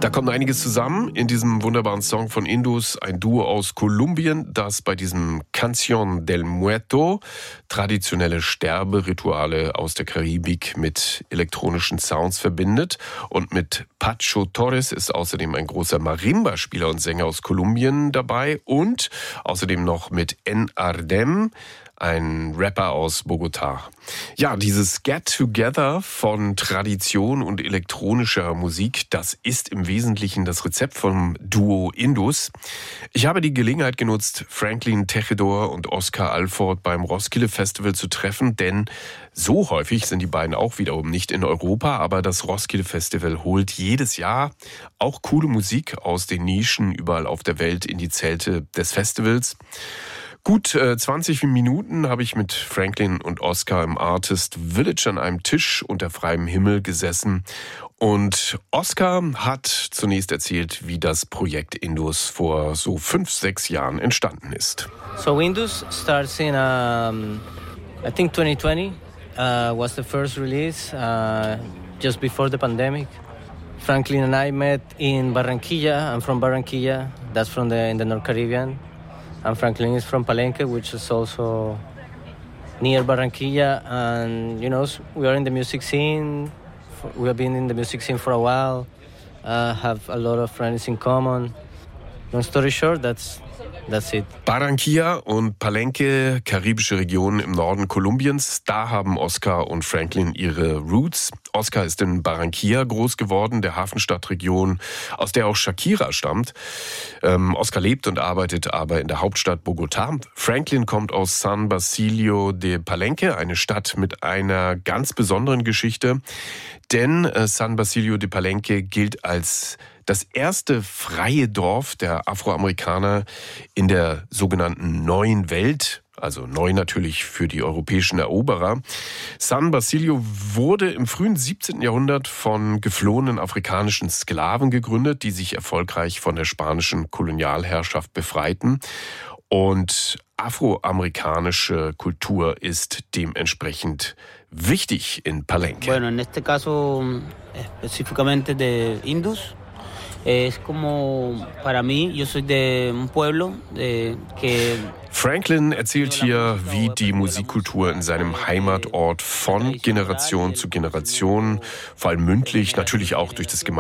Da kommt einiges zusammen in diesem wunderbaren Song von Indus, ein Duo aus Kolumbien, das bei diesem Canción del Muerto traditionelle Sterberituale aus der Karibik mit elektronischen Sounds verbindet. Und mit Pacho Torres ist außerdem ein großer Marimba-Spieler und Sänger aus Kolumbien dabei und außerdem noch mit En Ardem, ein Rapper aus Bogotá. Ja, dieses Get Together von Tradition und elektronischer Musik, das ist im Wesentlichen das Rezept vom Duo Indus. Ich habe die Gelegenheit genutzt, Franklin Tejedor und Oscar Alford beim Roskilde Festival zu treffen, denn so häufig sind die beiden auch wiederum nicht in Europa, aber das Roskilde Festival holt jedes Jahr auch coole Musik aus den Nischen überall auf der Welt in die Zelte des Festivals. Gut 20 Minuten habe ich mit Franklin und Oscar im Artist Village an einem Tisch unter freiem Himmel gesessen. Und Oscar hat zunächst erzählt, wie das Projekt Indus vor so 5-6 Jahren entstanden ist. So Indus starts in, I think 2020 was the first release, just before the pandemic. Franklin and I met in Barranquilla. I'm from Barranquilla. That's in the North Caribbean. And Franklin is from Palenque, which is also near Barranquilla. And, we are in the music scene. We have been in the music scene for a while. Have a lot of friends in common. Long story short, that's it. Barranquilla und Palenque, karibische Region im Norden Kolumbiens, da haben Oscar und Franklin ihre Roots. Oscar ist in Barranquilla groß geworden, der Hafenstadtregion, aus der auch Shakira stammt. Oscar lebt und arbeitet aber in der Hauptstadt Bogotá. Franklin kommt aus San Basilio de Palenque, eine Stadt mit einer ganz besonderen Geschichte. Denn San Basilio de Palenque gilt als das erste freie Dorf der Afroamerikaner in der sogenannten Neuen Welt, also neu natürlich für die europäischen Eroberer. San Basilio wurde im frühen 17. Jahrhundert von geflohenen afrikanischen Sklaven gegründet, die sich erfolgreich von der spanischen Kolonialherrschaft befreiten. Und afroamerikanische Kultur ist dementsprechend wichtig in Palenque. Bueno, en este caso específicamente de Indus. Es como para mí, yo soy de un pueblo que Franklin erzählt hier, wie die Musikkultur in seinem Heimatort von Generation zu Generation, vor allem mündlich, natürlich auch durch das